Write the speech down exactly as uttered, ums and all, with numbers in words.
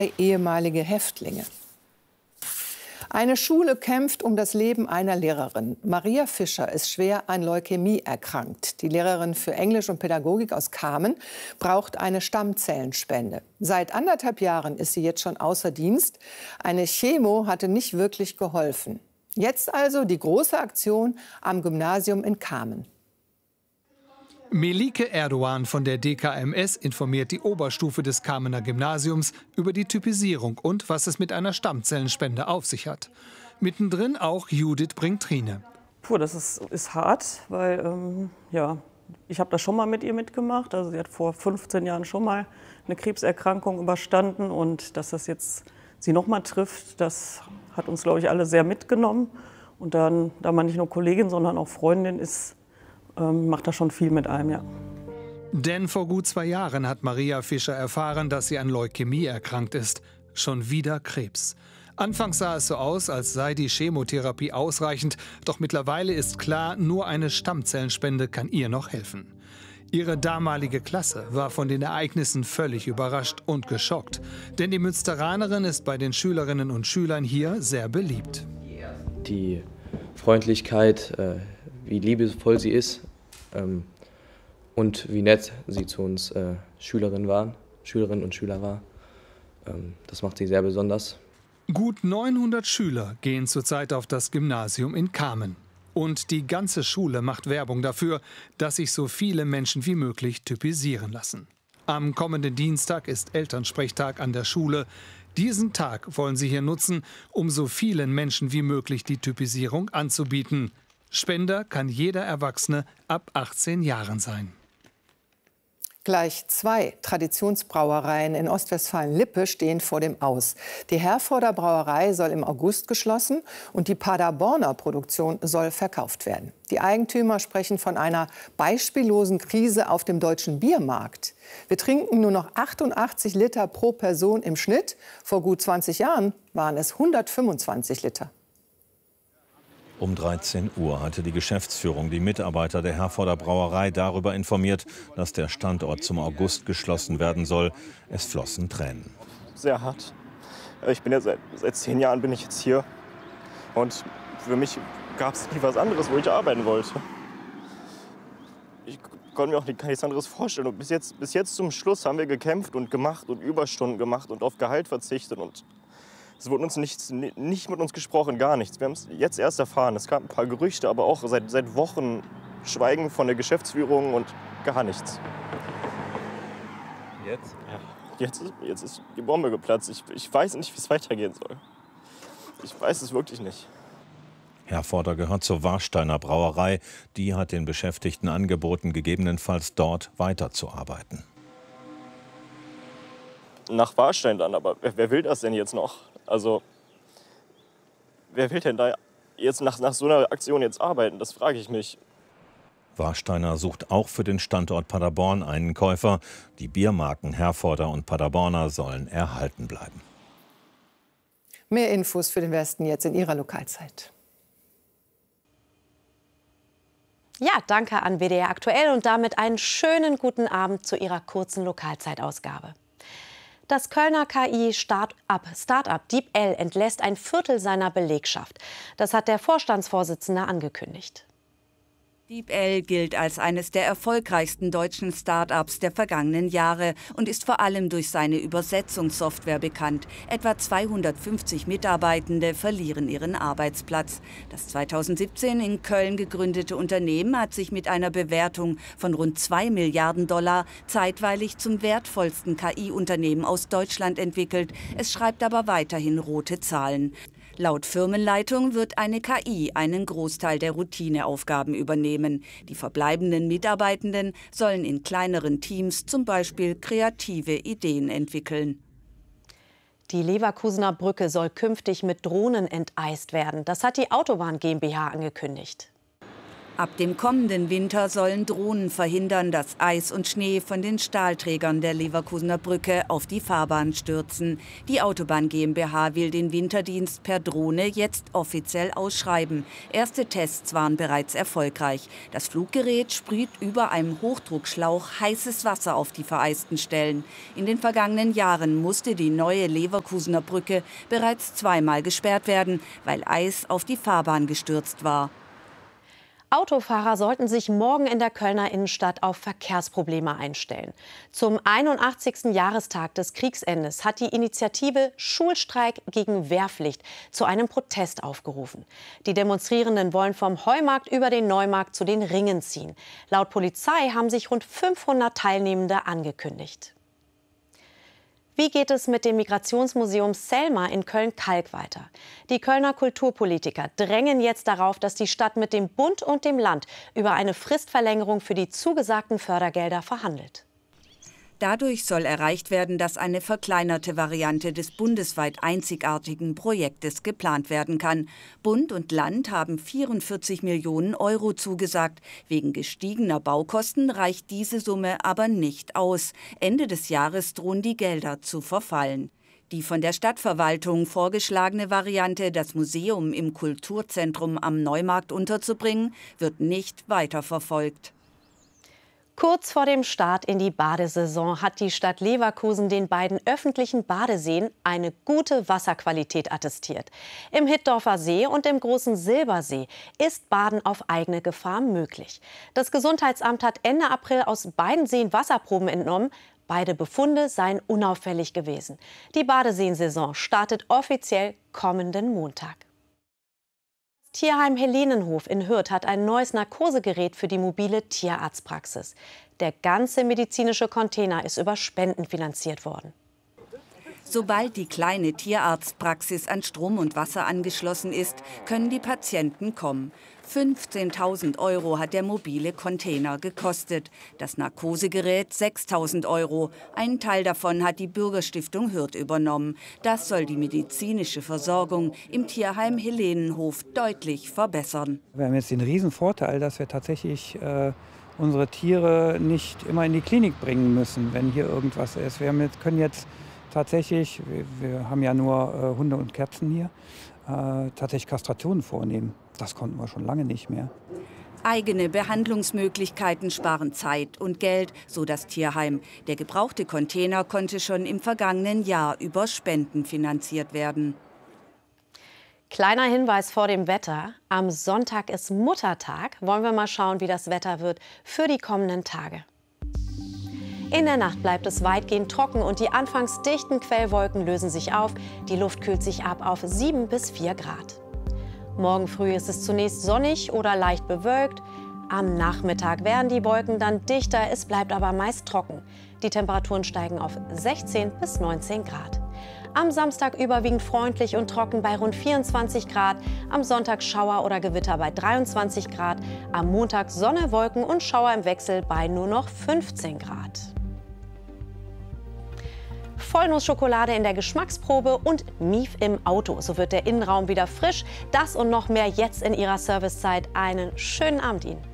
ehemalige Häftlinge. Eine Schule kämpft um das Leben einer Lehrerin. Maria Fischer ist schwer an Leukämie erkrankt. Die Lehrerin für Englisch und Pädagogik aus Kamen braucht eine Stammzellenspende. Seit anderthalb Jahren ist sie jetzt schon außer Dienst. Eine Chemo hatte nicht wirklich geholfen. Jetzt also die große Aktion am Gymnasium in Kamen. Melike Erdogan von der D K M S informiert die Oberstufe des Kamener Gymnasiums über die Typisierung und was es mit einer Stammzellenspende auf sich hat. Mittendrin auch Judith Bringtrine. Puh, das ist, ist hart, weil ähm, ja, ich habe das schon mal mit ihr mitgemacht. Also sie hat vor fünfzehn Jahren schon mal eine Krebserkrankung überstanden und dass das jetzt sie noch mal trifft, das hat uns, glaube ich, alle sehr mitgenommen. Und dann, da man nicht nur Kollegin, sondern auch Freundin ist, macht das schon viel mit einem, ja. Denn vor gut zwei Jahren hat Maria Fischer erfahren, dass sie an Leukämie erkrankt ist. Schon wieder Krebs. Anfangs sah es so aus, als sei die Chemotherapie ausreichend. Doch mittlerweile ist klar, nur eine Stammzellenspende kann ihr noch helfen. Ihre damalige Klasse war von den Ereignissen völlig überrascht und geschockt. Denn die Münsteranerin ist bei den Schülerinnen und Schülern hier sehr beliebt. Die Freundlichkeit, äh, wie liebevoll sie ist ähm, und wie nett sie zu uns äh, Schülerinnen waren, Schülerinnen und Schüler war. Ähm, das macht sie sehr besonders. Gut neunhundert Schüler gehen zurzeit auf das Gymnasium in Kamen. Und die ganze Schule macht Werbung dafür, dass sich so viele Menschen wie möglich typisieren lassen. Am kommenden Dienstag ist Elternsprechtag an der Schule. Diesen Tag wollen sie hier nutzen, um so vielen Menschen wie möglich die Typisierung anzubieten. Spender kann jeder Erwachsene ab achtzehn Jahren sein. Gleich zwei Traditionsbrauereien in Ostwestfalen-Lippe stehen vor dem Aus. Die Herforder Brauerei soll im August geschlossen und die Paderborner Produktion soll verkauft werden. Die Eigentümer sprechen von einer beispiellosen Krise auf dem deutschen Biermarkt. Wir trinken nur noch achtundachtzig Liter pro Person im Schnitt. Vor gut zwanzig Jahren waren es hundertfünfundzwanzig Liter. Um dreizehn Uhr hatte die Geschäftsführung die Mitarbeiter der Herforder Brauerei darüber informiert, dass der Standort zum August geschlossen werden soll. Es flossen Tränen. Sehr hart. Ich bin ja seit, seit zehn Jahren bin ich jetzt hier. Und für mich gab es nie was anderes, wo ich arbeiten wollte. Ich konnte mir auch nichts anderes vorstellen. Und bis jetzt, bis jetzt zum Schluss haben wir gekämpft und gemacht und Überstunden gemacht und auf Gehalt verzichtet. Und es wurde uns nichts, nicht mit uns gesprochen, gar nichts. Wir haben es jetzt erst erfahren. Es gab ein paar Gerüchte, aber auch seit, seit Wochen Schweigen von der Geschäftsführung und gar nichts. Jetzt? Ja, jetzt, ist, jetzt ist die Bombe geplatzt. Ich, ich weiß nicht, wie es weitergehen soll. Ich weiß es wirklich nicht. Herforder gehört zur Warsteiner Brauerei. Die hat den Beschäftigten angeboten, gegebenenfalls dort weiterzuarbeiten. Nach Warstein dann, aber wer, wer will das denn jetzt noch? Also, wer will denn da jetzt nach, nach so einer Aktion jetzt arbeiten? Das frage ich mich. Warsteiner sucht auch für den Standort Paderborn einen Käufer. Die Biermarken Herforder und Paderborner sollen erhalten bleiben. Mehr Infos für den Westen jetzt in Ihrer Lokalzeit. Ja, danke an W D R Aktuell und damit einen schönen guten Abend zu Ihrer kurzen Lokalzeitausgabe. Das Kölner K I-Start-up Start-up DeepL entlässt ein Viertel seiner Belegschaft. Das hat der Vorstandsvorsitzende angekündigt. DeepL gilt als eines der erfolgreichsten deutschen Start-ups der vergangenen Jahre und ist vor allem durch seine Übersetzungssoftware bekannt. Etwa zweihundertfünfzig Mitarbeitende verlieren ihren Arbeitsplatz. Das zweitausendsiebzehn in Köln gegründete Unternehmen hat sich mit einer Bewertung von rund zwei Milliarden Dollar zeitweilig zum wertvollsten K I-Unternehmen aus Deutschland entwickelt. Es schreibt aber weiterhin rote Zahlen. Laut Firmenleitung wird eine K I einen Großteil der Routineaufgaben übernehmen. Die verbleibenden Mitarbeitenden sollen in kleineren Teams zum Beispiel kreative Ideen entwickeln. Die Leverkusener Brücke soll künftig mit Drohnen enteist werden. Das hat die Autobahn GmbH angekündigt. Ab dem kommenden Winter sollen Drohnen verhindern, dass Eis und Schnee von den Stahlträgern der Leverkusener Brücke auf die Fahrbahn stürzen. Die Autobahn GmbH will den Winterdienst per Drohne jetzt offiziell ausschreiben. Erste Tests waren bereits erfolgreich. Das Fluggerät sprüht über einem Hochdruckschlauch heißes Wasser auf die vereisten Stellen. In den vergangenen Jahren musste die neue Leverkusener Brücke bereits zweimal gesperrt werden, weil Eis auf die Fahrbahn gestürzt war. Autofahrer sollten sich morgen in der Kölner Innenstadt auf Verkehrsprobleme einstellen. Zum einundachtzigsten Jahrestag des Kriegsendes hat die Initiative Schulstreik gegen Wehrpflicht zu einem Protest aufgerufen. Die Demonstrierenden wollen vom Heumarkt über den Neumarkt zu den Ringen ziehen. Laut Polizei haben sich rund fünfhundert Teilnehmende angekündigt. Wie geht es mit dem Migrationsmuseum Selma in Köln-Kalk weiter? Die Kölner Kulturpolitiker drängen jetzt darauf, dass die Stadt mit dem Bund und dem Land über eine Fristverlängerung für die zugesagten Fördergelder verhandelt. Dadurch soll erreicht werden, dass eine verkleinerte Variante des bundesweit einzigartigen Projektes geplant werden kann. Bund und Land haben vierundvierzig Millionen Euro zugesagt. Wegen gestiegener Baukosten reicht diese Summe aber nicht aus. Ende des Jahres drohen die Gelder zu verfallen. Die von der Stadtverwaltung vorgeschlagene Variante, das Museum im Kulturzentrum am Neumarkt unterzubringen, wird nicht weiterverfolgt. Kurz vor dem Start in die Badesaison hat die Stadt Leverkusen den beiden öffentlichen Badeseen eine gute Wasserqualität attestiert. Im Hittorfer See und im Großen Silbersee ist Baden auf eigene Gefahr möglich. Das Gesundheitsamt hat Ende April aus beiden Seen Wasserproben entnommen. Beide Befunde seien unauffällig gewesen. Die Badeseensaison startet offiziell kommenden Montag. Das Tierheim Helenenhof in Hürth hat ein neues Narkosegerät für die mobile Tierarztpraxis. Der ganze medizinische Container ist über Spenden finanziert worden. Sobald die kleine Tierarztpraxis an Strom und Wasser angeschlossen ist, können die Patienten kommen. fünfzehntausend Euro hat der mobile Container gekostet. Das Narkosegerät sechstausend Euro. Einen Teil davon hat die Bürgerstiftung Hürth übernommen. Das soll die medizinische Versorgung im Tierheim Helenenhof deutlich verbessern. Wir haben jetzt den Riesenvorteil, dass wir tatsächlich äh, unsere Tiere nicht immer in die Klinik bringen müssen, wenn hier irgendwas ist. Wir haben jetzt, können jetzt tatsächlich, wir, wir haben ja nur äh, Hunde und Katzen hier, äh, tatsächlich Kastrationen vornehmen. Das konnten wir schon lange nicht mehr. Eigene Behandlungsmöglichkeiten sparen Zeit und Geld, so das Tierheim. Der gebrauchte Container konnte schon im vergangenen Jahr über Spenden finanziert werden. Kleiner Hinweis vor dem Wetter. Am Sonntag ist Muttertag. Wollen wir mal schauen, wie das Wetter wird für die kommenden Tage. In der Nacht bleibt es weitgehend trocken und die anfangs dichten Quellwolken lösen sich auf. Die Luft kühlt sich ab auf sieben bis vier Grad. Morgen früh ist es zunächst sonnig oder leicht bewölkt. Am Nachmittag werden die Wolken dann dichter, es bleibt aber meist trocken. Die Temperaturen steigen auf sechzehn bis neunzehn Grad. Am Samstag überwiegend freundlich und trocken bei rund vierundzwanzig Grad. Am Sonntag Schauer oder Gewitter bei dreiundzwanzig Grad. Am Montag Sonne, Wolken und Schauer im Wechsel bei nur noch fünfzehn Grad. Vollnussschokolade in der Geschmacksprobe und Mief im Auto. So wird der Innenraum wieder frisch. Das und noch mehr jetzt in Ihrer Servicezeit. Einen schönen Abend Ihnen.